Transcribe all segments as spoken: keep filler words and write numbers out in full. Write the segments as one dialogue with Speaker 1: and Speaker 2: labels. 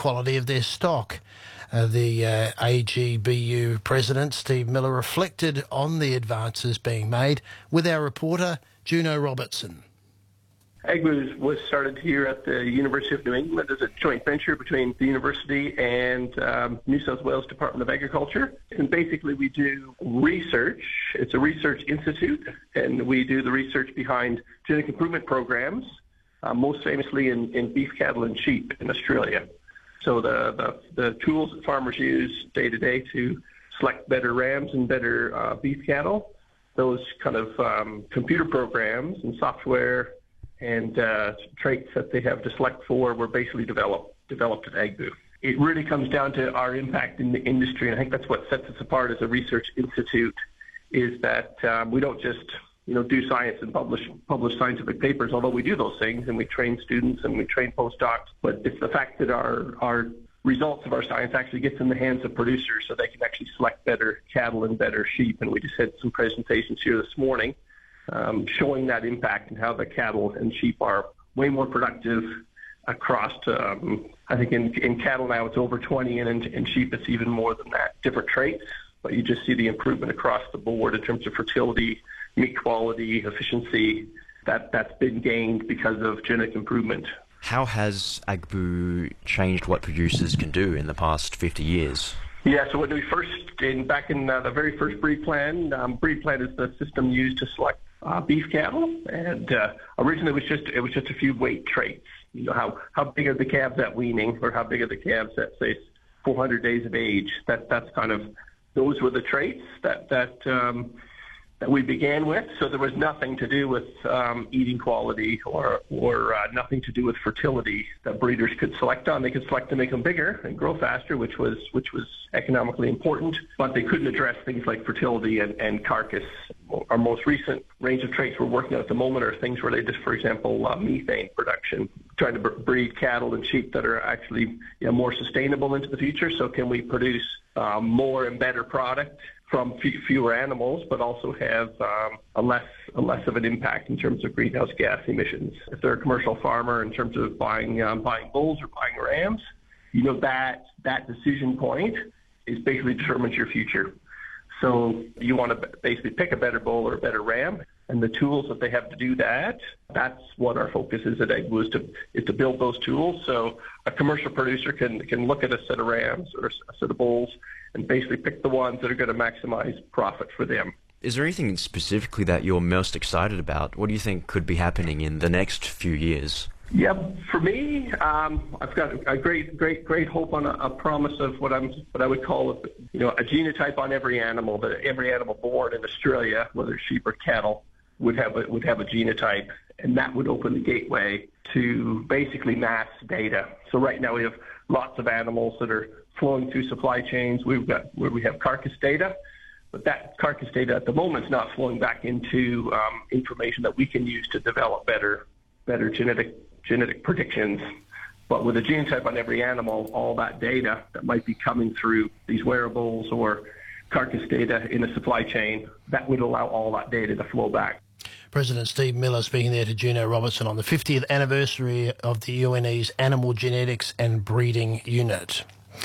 Speaker 1: quality of their stock. Uh, the uh, A G B U president, Steve Miller, reflected on the advances being made with our reporter, Juno Robertson.
Speaker 2: AGBU was started here at the University of New England as a joint venture between the university and um, New South Wales Department of Agriculture. And basically we do research. It's a research institute, and we do the research behind genetic improvement programs, uh, most famously in, in beef cattle and sheep in Australia. So the, the, the tools that farmers use day to day to select better rams and better uh, beef cattle, those kind of um, computer programs and software and uh, traits that they have to select for were basically developed developed at AGBU. It really comes down to our impact in the industry, and I think that's what sets us apart as a research institute, is that um, we don't just you know do science and publish publish scientific papers, although we do those things and we train students and we train postdocs, but it's the fact that our our results of our science actually gets in the hands of producers so they can actually select better cattle and better sheep. And we just had some presentations here this morning Um, showing that impact and how the cattle and sheep are way more productive across, um, I think in, in cattle now it's over twenty, and in, in sheep it's even more than that, different traits. But you just see the improvement across the board in terms of fertility, meat quality, efficiency, that, that's been gained because of genetic improvement.
Speaker 3: How has AGBU changed what producers can do in the past fifty years?
Speaker 2: Yeah, so when we first, in, back in uh, the very first breed plan, um, breed plan is the system used to select uh, beef cattle, and uh, originally it was just it was just a few weight traits. You know, how, how big are the calves at weaning, or how big are the calves at, say, four hundred days of age? That that's kind of those were the traits that that um, that we began with. So there was nothing to do with um, eating quality or or uh, nothing to do with fertility that breeders could select on. They could select to make them bigger and grow faster, which was which was economically important, but they couldn't address things like fertility and, and carcass. Our most recent range of traits we're working on at the moment are things related to, for example, uh, methane production, trying to breed cattle and sheep that are actually you know, more sustainable into the future. So can we produce um, more and better product from f- fewer animals, but also have um, a less a less of an impact in terms of greenhouse gas emissions? If they're a commercial farmer, in terms of buying um, buying bulls or buying rams, you know that that decision point is basically determines your future. So you want to basically pick a better bull or a better ram, and the tools that they have to do that, that's what our focus is at AGBU, is to, is to build those tools. So a commercial producer can, can look at a set of rams or a set of bulls and basically pick the ones that are going to maximize profit for them.
Speaker 3: Is there anything specifically that you're most excited about? What do you think could be happening in the next few years?
Speaker 2: Yeah, for me, um, I've got a great, great, great hope on a, a promise of what I'm, what I would call, you know, a genotype on every animal. That every animal born in Australia, whether sheep or cattle, would have a, would have a genotype, and that would open the gateway to basically mass data. So right now we have lots of animals that are flowing through supply chains. We've got where we have carcass data, but that carcass data at the moment is not flowing back into um, information that we can use to develop better, better genetic. genetic predictions. But with a genotype on every animal, all that data that might be coming through these wearables or carcass data in a supply chain, that would allow all that data to flow back.
Speaker 1: President Steve Miller speaking there to Juno Robertson on the fiftieth anniversary of the U N E's Animal Genetics and Breeding Unit.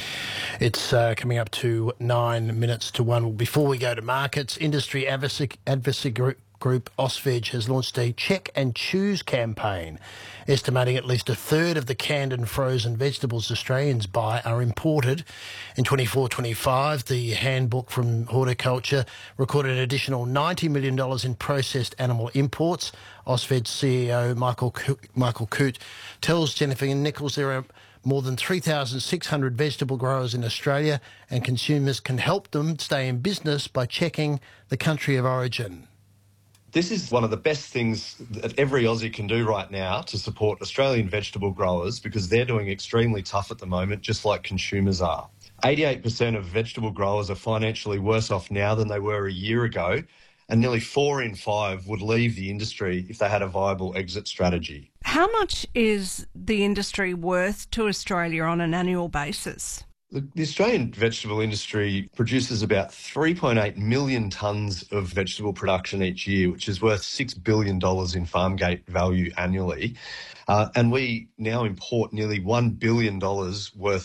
Speaker 1: It's uh, coming up to nine minutes to one. Before we go to markets, industry advocacy, advocacy group Group Ausveg has launched a check and choose campaign, estimating at least a third of the canned and frozen vegetables Australians buy are imported. In twenty-four twenty-five, the handbook from Horticulture recorded an additional ninety million dollars in processed animal imports. Ausveg C E O Michael Co- Michael Coote tells Jennifer Nichols there are more than three thousand six hundred vegetable growers in Australia, and consumers can help them stay in business by checking the country of origin.
Speaker 4: This is one of the best things that every Aussie can do right now to support Australian vegetable growers, because they're doing extremely tough at the moment, just like consumers are. eighty-eight percent of vegetable growers are financially worse off now than they were a year ago, and nearly four in five would leave the industry if they had a viable exit strategy.
Speaker 5: How much is the industry worth to Australia on an annual basis?
Speaker 4: The, the Australian vegetable industry produces about three point eight million tonnes of vegetable production each year, which is worth six billion dollars in farm gate value annually. Uh, and we now import nearly one billion dollars worth